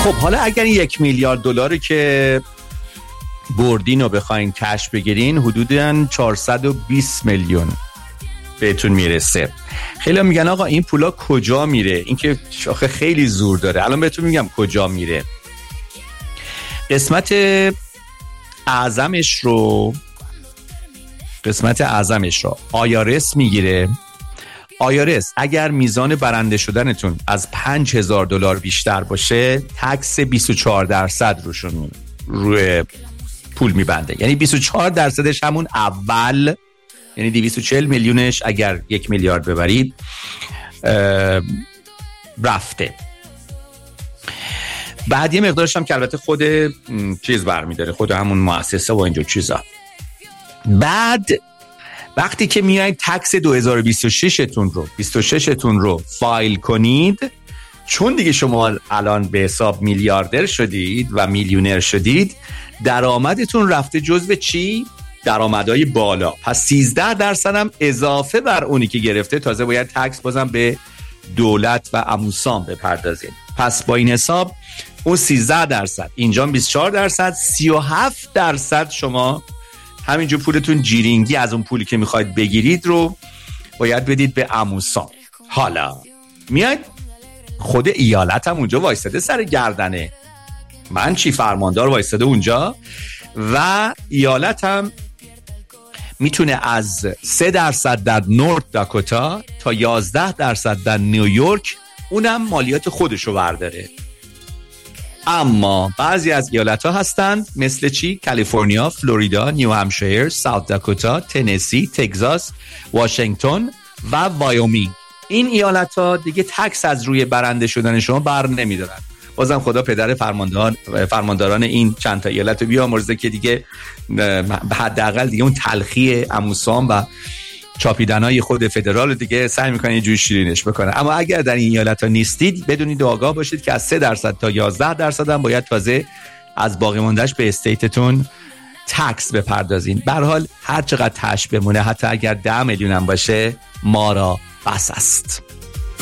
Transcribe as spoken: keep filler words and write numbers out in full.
خب حالا اگر این یک میلیارد دلاری که بردین رو بخواین کش بگیرین حدوداً چهارصد و بیست میلیون بهتون میرسه. خیلی میگن آقا این پولا کجا میره؟ این که شاخه خیلی زور داره. الان بهتون میگم کجا میره. قسمت اعظمش رو قسمت اعظمش رو آیارس میگیره. آیارس اگر میزان برنده شدنتون از پنج هزار دلار بیشتر باشه تکس بیست و چهار درصد روشون روی پول میبنده. یعنی بیست و چهار درصدش همون اول، یعنی دویست و چهل میلیونش اگر یک میلیارد ببرید رفته. بعد یه مقدارش هم که البته خود چیز برمیداره، خود همون مؤسسه و اینجور چیزا. بعد وقتی که میایید تکس دو هزار و بیست و شش تون رو بیست و شش تون رو فایل کنید، چون دیگه شما الان به حساب میلیاردر شدید و میلیونر شدید، درآمدتون رفته جزو چی؟ درآمدهای بالا. پس سیزده درصد هم اضافه بر اونی که گرفته تازه باید تکس بازم به دولت و اموسام بپردازید. پس با این حساب اون سیزده درصد، اینجا بیست و چهار درصد، سی و هفت درصد شما همینجور پولتون جیرینگی از اون پولی که میخواید بگیرید رو باید بدید به اموسام. حالا میاد خود ایالت هم اونجا وایستده سر گردنه من چی فرماندار وایستده اونجا و ایالت هم میتونه از سه درصد در نورت داکوتا تا یازده درصد در نیویورک اونم مالیات خودشو برداره. اما بعضی از ایالت ها هستند مثل چی؟ کالیفرنیا، فلوریدا، نیو همشایر، ساوت داکوتا، تنسی، تگزاس، واشنگتن و وایومینگ. این ایالت ها دیگه تکس از روی برنده شدن شما بر نمیدارن. بازم خدا پدر فرمانداران فرمانداران این چند تا ایالت رو بیامرزه که دیگه حداقل دیگه اون تلخی اموسام و چاپیدنای خود فدرال دیگه سعی میکنن یه جوری شیرینش بکنن. اما اگر در این ایالت ها نیستید بدونید و آگاه باشید که از سه درصد تا یازده درصد هم باید تازه از باقی موندهش به استیتتون تکس بپردازین. به هر حال هر چقدر تاش بمونه، حتی اگر ده میلیون هم باشه، ما را بس است.